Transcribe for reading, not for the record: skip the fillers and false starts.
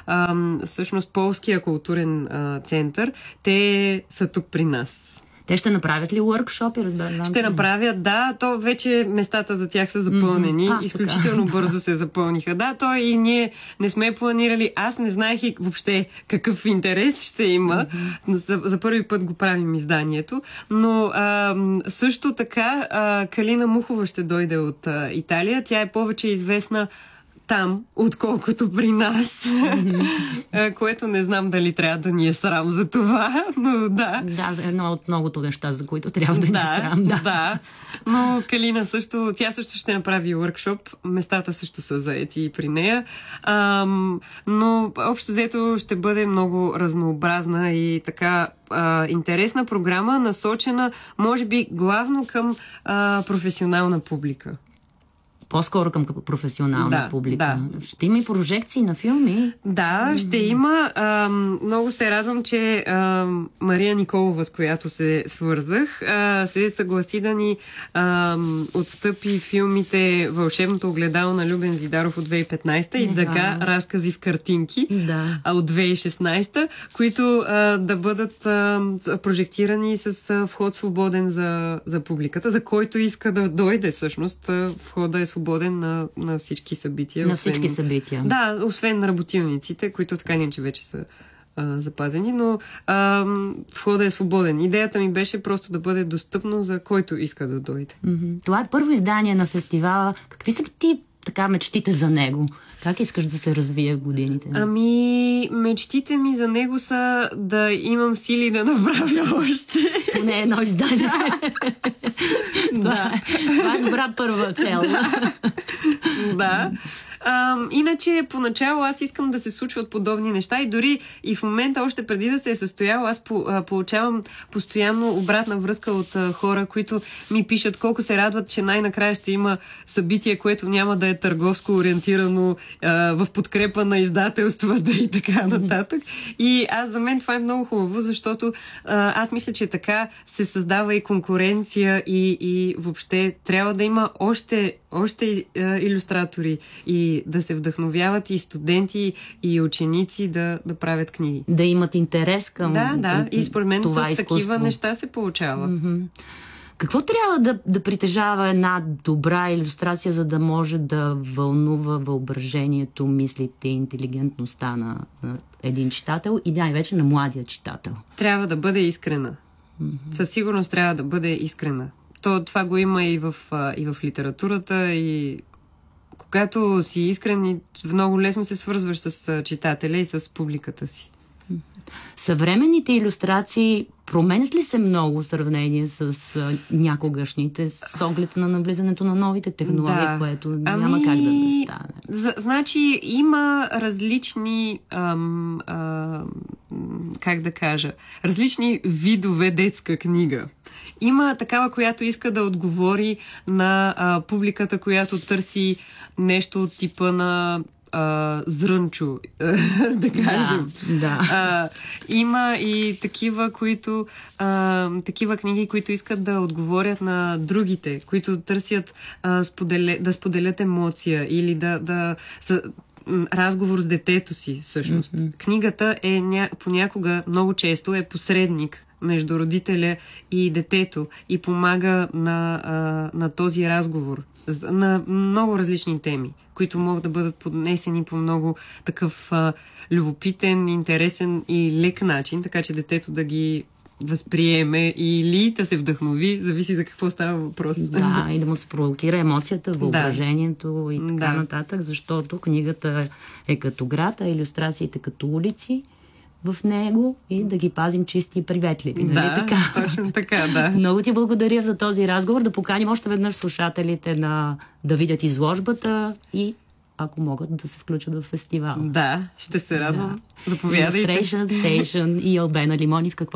всъщност Полския културен център, те са тук при нас. Те ще направят ли уъркшопи? Ще направят, да. То вече местата за тях са запълнени. Изключително бързо се запълниха. Да, то и ние не сме планирали. Аз не знаех и въобще какъв интерес ще има. За първи път го правим изданието. Но също така Калина Мухова ще дойде от Италия. Тя е повече известна там, отколкото при нас. Което не знам дали трябва да ни е срам за това, но да. Да, едно от многото неща, за които трябва да ни е срам. Да. Но Калина също, тя също ще направи уъркшоп. Местата също са заети при нея. Но общо взето ще бъде много разнообразна и така интересна програма, насочена, може би, главно към професионална публика. По-скоро към професионална публика. Да. Ще има и прожекции на филми. Да, ще има. Много се радвам, че Мария Николова, с която се свързах, се съгласи да ни отстъпи филмите Вълшебното огледало на Любен Зидаров от 2015 и Дъга, разкази в картинки от 2016, които да бъдат прожектирани с вход свободен за публиката, за който иска да дойде всъщност. Входа е свободен на всички събития. На всички събития. Да, освен на работилниците, които така не че вече са запазени, но входа е свободен. Идеята ми беше просто да бъде достъпно за който иска да дойде. Това е първо издание на фестивала. Какви са ти така мечтите за него? Как искаш да се развие в годините? Мечтите ми за него са да имам сили да направя още. Поне едно издание. Това е добра първа цел. Да. Иначе, поначало аз искам да се случват подобни неща и дори и в момента, още преди да се е състояло, аз получавам постоянно обратна връзка от хора, които ми пишат колко се радват, че най-накрая ще има събитие, което няма да е търговско ориентирано в подкрепа на издателствата и така нататък. И за мен това е много хубаво, защото аз мисля, че така се създава и конкуренция и въобще трябва да има още илюстратори и да се вдъхновяват и студенти, и ученици да правят книги. Да имат интерес към и според мен това с изкуство. Такива неща се получава. Какво трябва да притежава една добра илюстрация, за да може да вълнува въображението, мислите и интелигентността на един читател и най-вече на младия читател? Трябва да бъде искрена. Със сигурност трябва да бъде искрена. Това го има и в литературата, и когато си искрен, много лесно се свързваш с читателя и с публиката си. Съвременните илюстрации променят ли се много в сравнение с някогашните, с оглед на навлизането на новите технологии, което няма как да стане? Значи има различни различни видове детска книга. Има такава, която иска да отговори на публиката, която търси нещо от типа на зрънчо, да кажем. Да. Има и такива, такива книги, които искат да отговорят на другите, които търсят да споделят емоция или разговор с детето си, всъщност. Книгата понякога, много често е посредник между родителя и детето и помага на този разговор на много различни теми, които могат да бъдат поднесени по много такъв любопитен, интересен и лек начин, така че детето да ги възприеме или да се вдъхнови, зависи за какво става въпрос. Да, и да му се провокира емоцията, въображението и така нататък, защото книгата е като град, а илюстрациите като улици в него и да ги пазим чисти и приветливи. Нали така? Точно така, да. Много ти благодаря за този разговор. Да поканим още веднъж слушателите да видят изложбата и ако могат да се включат в фестивал. Да, ще се радвам. Заповядайте. Illustration Station и Албена Лимонив. Какво